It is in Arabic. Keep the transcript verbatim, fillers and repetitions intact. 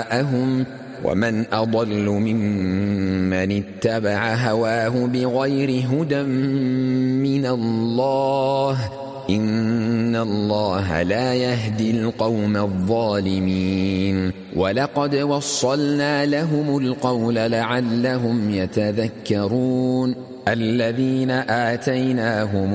أهواءهم ومن أضل ممن اتبع هواه بغير هدى من الله إن الله لا يهدي القوم الظالمين ولقد وصلنا لهم القول لعلهم يتذكرون الذين آتيناهم